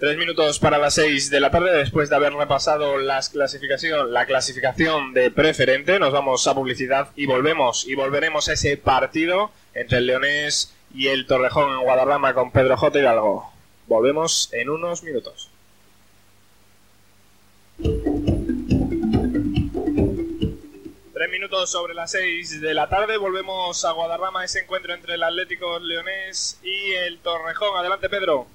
3 minutos para las 6 de la tarde, después de haber repasado la clasificación de preferente, nos vamos a publicidad y volveremos a ese partido entre el Leonés y el Torrejón en Guadarrama con Pedro J. Hidalgo. Volvemos en unos minutos. 3 minutos sobre las 6 de la tarde, volvemos a Guadarrama, ese encuentro entre el Atlético Leonés y el Torrejón. Adelante, Pedro.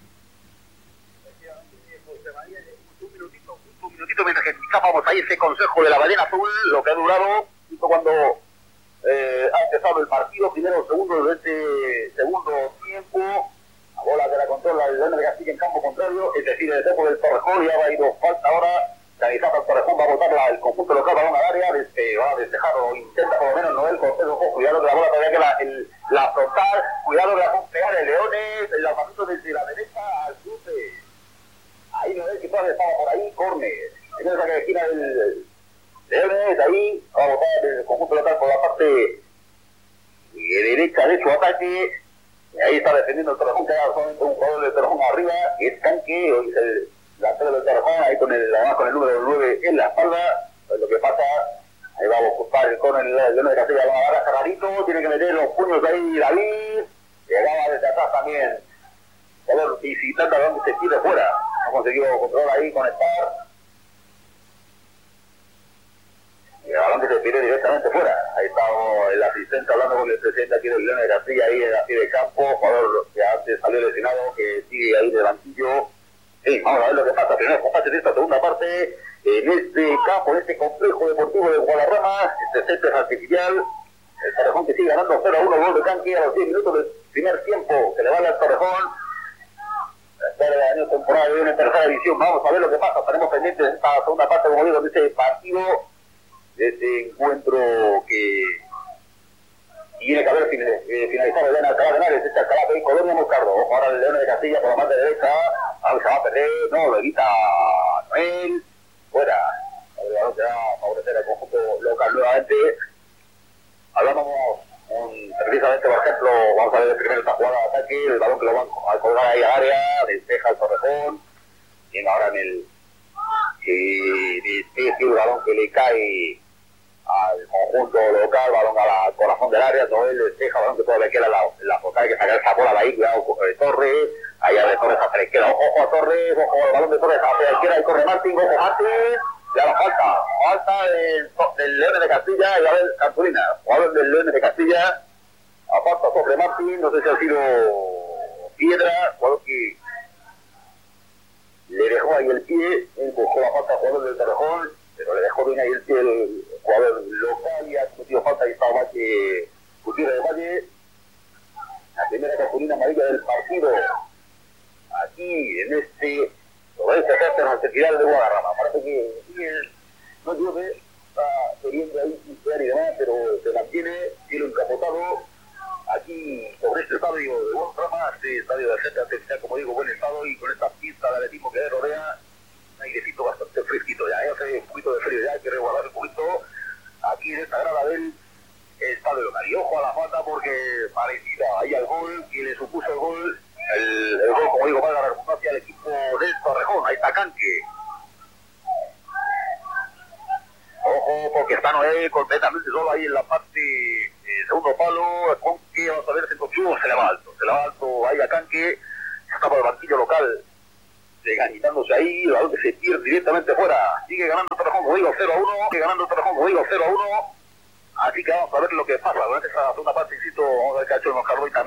Un minutito mientras que escapamos ahí ese consejo de la ballena azul, lo que ha durado justo cuando ha empezado el partido, primero o segundo de este segundo tiempo. La bola que la controla el León de Castilla en campo contrario, es decir, el equipo del Torrejón. Ya va a ir falta ahora. Canizata el Torrejón va a botarla el conjunto local, balón al área, va a despejar o intenta por lo menos Noel Cortés. Cuidado que la bola todavía que la frontal, cuidado que la va a pegar el Leones, el lanzamiento desde la derecha al cruce. Ahí Noel que todavía estaba por ahí, córner. En esa que esquina del Leones, ahí va a botar el conjunto local por la parte derecha de su ataque. Y ahí está defendiendo el Torrejón, que hay solamente un jugador del Torrejón arriba, que es Canque, hoy es el delantero del Torrejón, ahí además con el número 9 en la espalda. Pues lo que pasa, ahí va a buscar el córner el León de Castilla, va a agarrar Carrarito, tiene que meter los puños ahí David, llegaba desde atrás también, visitando a donde se tire fuera, ha conseguido controlar ahí, conectar, y a donde se tire directamente fuera. Ahí está el asistente hablando con el presidente aquí del León de Castilla, ahí en la pie de campo, jugador que antes salió lesionado, que sigue ahí de banquillo. Sí, vamos a ver lo que pasa. Primero compás de esta segunda parte en este campo, en este complejo deportivo de Guadarrama, este césped artificial. El Torrejón que sigue ganando 0-1, gol de Canque a los 10 minutos del primer tiempo. Se le vale al Torrejón. La espera de año temporada de una tercera división. Vamos a ver lo que pasa. Estaremos pendientes de esta segunda parte, como digo, de este partido, de este encuentro que tiene que haber finalizado el León Alcalá de Henares, este Alcalá de Colonia Moscardo. Ahora el León de Castilla por la parte derecha. Se va a perder, no, lo evita Noel, fuera. El balón se va a favorecer al conjunto local nuevamente. Hablábamos precisamente, por ejemplo, vamos a ver primero esta jugada de ataque, el balón que lo van a colgar ahí al área, despeja el Torrejón, tiene ahora en el despeje el balón que le cae al conjunto local, balón al corazón del área, Noel despeja, balón que todavía queda la foca, hay que sacar esa bola de ahí, cuidado Torres. Allá de Torres hacia la izquierda, ojo a Torres, ojo al balón de Torres hacia la izquierda, y corre Martín, ojo Martín, ya la falta del León de Castilla y a ver Cartulina, jugador del León de Castilla, aparta sobre Martín, no sé si ha sido Piedra, jugador que le dejó ahí el pie, buscó la falta al jugador del Torrejón, pero le dejó bien ahí el pie el jugador local y ha cometido falta, y estaba Valle, Gutiérrez de Valle, la primera cartulina amarilla del partido. Aquí en sobre este césped artificial de Guadarrama. Parece que no llueve, está queriendo ahí pincear y demás, pero se mantiene cielo encapotado aquí sobre este estadio de Guadarrama, este estadio del césped artificial, como digo, buen estado, y con esta pista de atletismo que rodea, un airecito bastante fresquito, ya hace un poquito de frío, ya hay que resguardar un poquito aquí en esta grada del estadio local. Y ojo a la falta porque parecida ahí al gol que le supuso el gol. El gol, como digo, valga la redundancia, al equipo del Torrejón. Ahí está Canque. Ojo, porque está Noel completamente solo ahí en la parte segundo palo. Canque, vamos a ver, se le va alto, ahí a Canque. Está por el banquillo local, ganitándose ahí, el balón que se pierde directamente fuera. Sigue ganando el Torrejón, como digo, 0-1. Así que vamos a ver lo que pasa. Durante esa segunda parte, insisto, vamos a ver qué ha hecho el Moscardo y también